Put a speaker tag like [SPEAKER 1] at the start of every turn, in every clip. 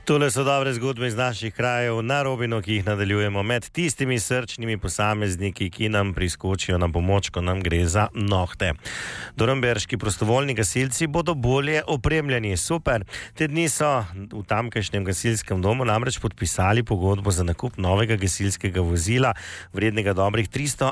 [SPEAKER 1] Tole so dobre zgodbe iz naših krajev na Robinu, ki jih nadaljujemo med tistimi srčnimi posamezniki, ki nam priskočijo na pomoč, ko nam gre za nohte. Dornberški prostovoljni gasilci bodo bolje opremljeni. Super. Te dni so v tamkajšnjem gasilskem domu namreč podpisali pogodbo za nakup novega gasilskega vozila, vrednega dobrih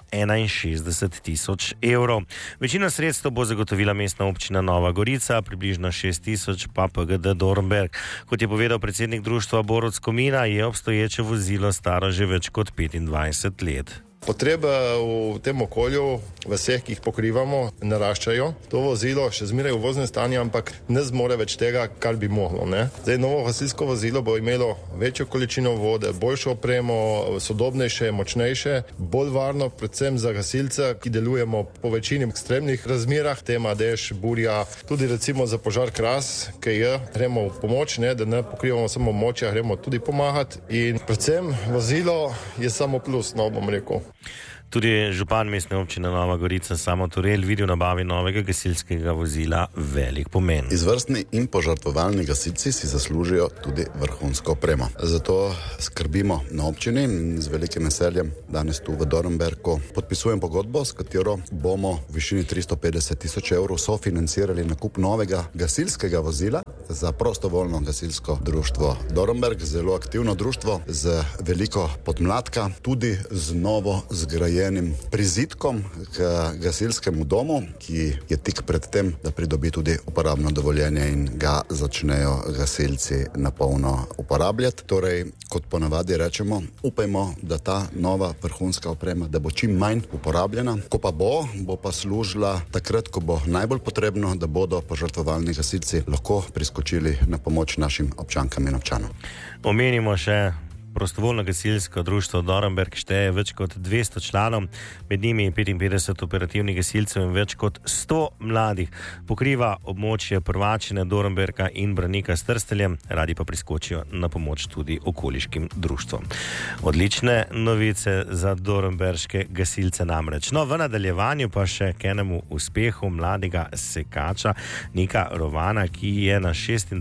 [SPEAKER 1] 361 tisoč evrov. Večino sredstev bo zagotovila mestna občina Nova Gorica, približno 6 tisoč pa PGD Dornberg. Kot je povedal predsednik društva Borut Skomina, je obstoječe vozilo staro že več kot 25 let.
[SPEAKER 2] Potrebe v tem okolju, v vseh, ki jih pokrivamo, naraščajo. To vozilo še zmeraj v voznem stanju, ampak ne zmore več tega, kar bi moglo. Zdaj, novo gasilsko vozilo bo imelo večjo količino vode, boljšo opremo, sodobnejše, močnejše, bolj varno, predvsem za gasilce, ki delujemo po večini ekstremnih razmerah, tema dež, burja, tudi recimo za požar Kras, ki gremo v pomoč, da ne pokrivamo samo območja, gremo tudi pomagati in predvsem vozilo je samo plus, bom rekel.
[SPEAKER 1] Tudi župan mestne občine Nova Gorica Samo Turel vidi v nabavi novega gasilskega vozila velik pomen.
[SPEAKER 3] Izvrstni in požrtvovalni gasilci si zaslužijo tudi vrhunsko opremo. Zato skrbimo na občini in z velikim veseljem danes tu v Dornberku podpisujem pogodbo, s katero bomo v višini 350 tisoč evrov sofinancirali nakup novega gasilskega vozila za prostovoljno gasilsko društvo Dornberg, zelo aktivno društvo z veliko podmladka, tudi z novo zgrajenim prizidkom k gasilskemu domu, ki je tik pred tem, da pridobi tudi uporabno dovoljenje in ga začnejo gasilci na polno uporabljati. Torej, kot ponavadi rečemo, upajmo, da ta nova vrhunska oprema, da bo čim manj uporabljena, ko pa bo pa služila takrat, ko bo najbolj potrebno, da bodo požrtvovalni gasilci lahko priskočili na pomoč našim občankam in občanom.
[SPEAKER 1] Omenimo še prostovoljno gasilsko društvo Dornberg, šteje več kot 200 članov, med njimi 55 operativnih gasilcev in več kot 100 mladih. Pokriva območje Prvačine, Dornberga in Branika s Trsteljem, radi pa priskočijo na pomoč tudi okoliškim društvom. Odlične novice za dornberške gasilce namreč. No, v nadaljevanju pa še k enemu uspehu mladega sekača Nika Rovana, ki je na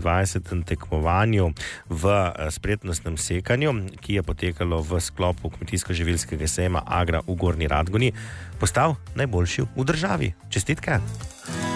[SPEAKER 1] 26. tekmovanju v spretnostnem sekanju, ki je potekalo v sklopu kmetijsko-živilskega sejma Agra v Gornji Radgoni, postal najboljši v državi. Čestitke!